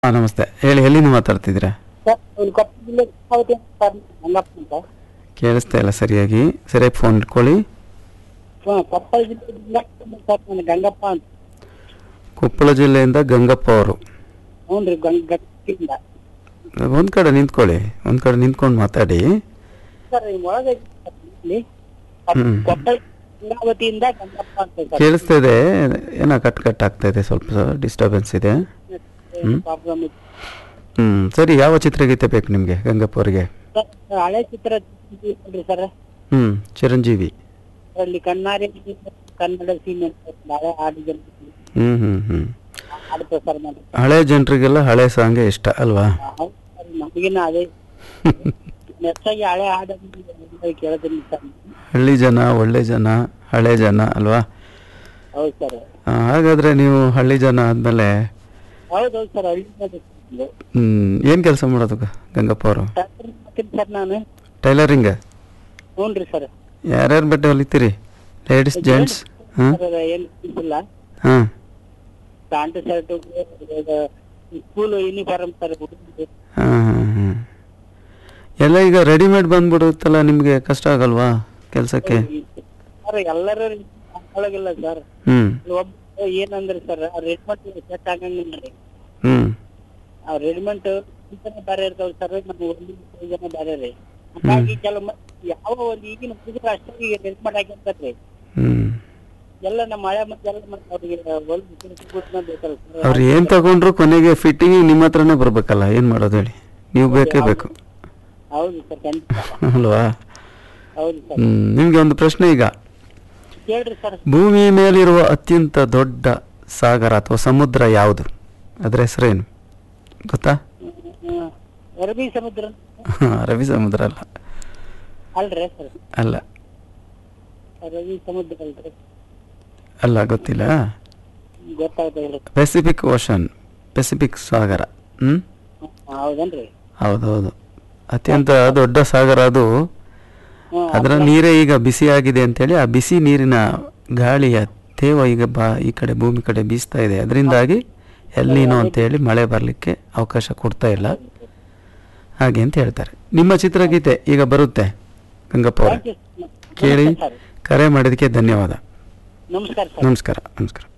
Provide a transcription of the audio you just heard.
ಹಾಂ ನಮಸ್ತೆ ಹೇಳಿ, ಎಲ್ಲಿಂದ ಮಾತಾಡ್ತಿದ್ದೀರಾ? ಸರ್ ಇಲ್ಲಿ ಕೊಪ್ಪಳ ಜಿಲ್ಲೆ ಗಂಗಾವತಿ ಸರ್ ಗಂಗಪ್ಪ ಅಂತ. ಕೇಳಿಸ್ತಾ ಇಲ್ಲ ಸರಿಯಾಗಿ ಫೋನ್ ಇಟ್ಕೊಳ್ಳಿ. ಕೊಪ್ಪಳ ಜಿಲ್ಲೆ ಸರ್ ನಾನು ಗಂಗಪ್ಪ ಅಂತ. ಕೊಪ್ಪಳ ಜಿಲ್ಲೆಯಿಂದ ಗಂಗಪ್ಪ ಅವರು. ಹ್ಞೂ ರೀ ಗಂಗದಿಂದ ಒಂದು ಕಡೆ ನಿಂತ್ಕೊಳ್ಳಿ, ಒಂದು ಕಡೆ ನಿಂತ್ಕೊಂಡು ಮಾತಾಡಿ. ಸರ್ ಒಳಗೆ ಇಲ್ಲಿ ಕೊಪ್ಪಳ ಗಂಗಾವತಿಯಿಂದ ಗಂಗಪ್ಪ ಅಂತ ಸರ್. ಕೇಳಿಸ್ತಾ ಇದೆ, ಏನೋ ಕಟ್ ಆಗ್ತಾ ಇದೆ, ಸ್ವಲ್ಪ ಡಿಸ್ಟರ್ಬೆನ್ಸ್ ಇದೆ. ಪ್ರಾಬ್ಲಮ್ ಇದೆ ಸರಿ, ಯಾವ ಚಿತ್ರಗೀತೆ ಬೇಕು ನಿಮಗೆ ಗಂಗಪ್ಪ ಅವರಿಗೆ? ಸರ್ ಹಳೆ ಚಿತ್ರ ನೋಡ್ರಿ ಸರ್. ಚಿರಂಜೀವಿ ಅಲ್ಲಿ ಕಣ್ಣಾರೆ ಕನ್ನಡ ಸೀಮೆ ಅಂತ ಹಳೆ ಹಾಡಿಗೆ ಹಾಡು ಪ್ರಸಾರ ಮಾಡಿ. ಹಳೆ ಜನರಿಗೆಲ್ಲ ಹಳೆ ಸಾಂಗೆ ಇಷ್ಟ ಅಲ್ವಾ? ಹೌದು ಸರ್, ನಮಗಿನ ಅದೇ ಹೆಚ್ಚಾಗಿ ಹಳೆ ಹಾಡನ್ನು ಕೇಳೋದಿಲ್ಲ ಸರ್. ಹಳ್ಳಿ ಜನ ಒಳ್ಳೆ ಜನ, ಹಳೆ ಜನ ಅಲ್ವಾ? ಹೌದು ಸರ್. ಹಾಗಾದ್ರೆ ನೀವು ಹಳ್ಳಿ ಜನ ಆದ್ಮೇಲೆ ಹೌದೌದು ಸರ್. ಹಳ್ಳಿ ಏನು ಕೆಲಸ ಮಾಡೋದು ಗಂಗಪ್ಪ ಅವರು? ಸರ್ ನಾನು ಟೈಲರಿಂಗ್. ಹ್ಞೂ ರೀ ಸರ್. ಯಾರ್ಯಾರು ಬಟ್ಟೆ ಹೊಲಿತೀರಿ? Ladies, gents? ಹಾಂ ಏನು ಇಲ್ಲ, ಹಾಂ pant shirt school uniform sir. ಹಾಂ ಹಾಂ ಹಾಂ ಎಲ್ಲ ಈಗ ರೆಡಿಮೇಡ್ ಬಂದ್ಬಿಡುತ್ತಲ್ಲ, ನಿಮಗೆ ಕಷ್ಟ ಆಗಲ್ವಾ ಕೆಲಸಕ್ಕೆ? ಸರ್ ಎಲ್ಲರೂ ಹಾಕೊಳ್ಳೋಗಿಲ್ಲ ಸರ್. ಒಬ್ಬ ಏನಂದ್ರೆ ಸರ್ ರೆಡಿಮೆಂಟ್ ಸೆಟ್ ಆಗಂಗಿಲ್ಲ ರೀ. ಆ ರೆಡಿಮೆಂಟ್ ಬೇರೆ ಇರ್ತಾವ ಸರ್, ನಮ್ಮ ಒಂದು ಜನ ಬೇರೆ ರೀ. ಹಾಗಾಗಿ ಕೆಲವು ಯಾವ ಒಂದು ಈಗಿನ ಹುಡುಗರು ಅಷ್ಟೇ ಈಗ ರೆಡಿಮೆಂಟ್ ಹಾಕಿರ್ತಾರ್ರಿ. ಎಲ್ಲ ನಮ್ಮ ಹಳೆ ಮತ್ತೆ ಎಲ್ಲ ಅವ್ರಿಗೆ ಬೇಕಲ್ಲ ಸರ್. ಅವ್ರು ಏನು ತಗೊಂಡ್ರು ಕೊನೆಗೆ ಫಿಟ್ಟಿಂಗ್ ನಿಮ್ಮ ಹತ್ರನೇ ಬರ್ಬೇಕಲ್ಲ, ಏನು ಮಾಡೋದು ಹೇಳಿ? ನೀವು ಬೇಕೇ ಬೇಕು. ಹೌದು ಸರ್, ಖಂಡಿತ ಅಲ್ವಾ? ಹೌದು ಸರ್. ನಿಮ್ಗೆ ಒಂದು ಪ್ರಶ್ನೆ ಈಗ. ಕೇಳ್ರಿ ಸರ್. ಭೂಮಿ ಮೇಲಿರುವ ಅತ್ಯಂತ ದೊಡ್ಡ ಸಾಗರ ಅಥವಾ ಸಮುದ್ರ ಯಾವುದು? ಅದರ ಹೆಸರೇನು ಗೊತ್ತಾ? ಅರಬ್ಬಿ ಸಮುದ್ರ. ಅರಬ್ಬಿ ಸಮುದ್ರ ಅಲ್ಲ. ಅಲ್ರಿ ಸರ್? ಅಲ್ಲ ಅರಬ್ಬಿ ಸಮುದ್ರ ಅಲ್ರಿ? ಅಲ್ಲ, ಗೊತ್ತಿಲ್ಲ. ಗೊತ್ತಾಗ್ತದೆ. ಪೆಸಿಫಿಕ್ ಓಷನ್, ಪೆಸಿಫಿಕ್ ಸಾಗರ. ಹೌದನ್ರಿ? ಹೌದೌದು, ಅತ್ಯಂತ ದೊಡ್ಡ ಸಾಗರ ಅದು. ಅದರ ನೀರೇ ಈಗ ಬಿಸಿ ಆಗಿದೆ ಅಂತೇಳಿ, ಆ ಬಿಸಿ ನೀರಿನ ಗಾಳಿಯ ತೇವ ಈಗ ಈ ಕಡೆ ಭೂಮಿ ಕಡೆ ಬೀಸ್ತಾ ಇದೆ. ಅದರಿಂದಾಗಿ ಎಲ್ಲಿನೋ ಅಂತೇಳಿ ಮಳೆ ಬರಲಿಕ್ಕೆ ಅವಕಾಶ ಕೊಡ್ತಾ ಇಲ್ಲ, ಹಾಗೆ ಅಂತ ಹೇಳ್ತಾರೆ. ನಿಮ್ಮ ಚಿತ್ರಗೀತೆ ಈಗ ಬರುತ್ತೆ ಗಂಗಪ್ಪ ಅವರೇ, ಕೇಳಿ. ಕರೆ ಮಾಡಿದ್ದಕ್ಕೆ ಧನ್ಯವಾದ. ನಮಸ್ಕಾರ. ನಮಸ್ಕಾರ. ನಮಸ್ಕಾರ.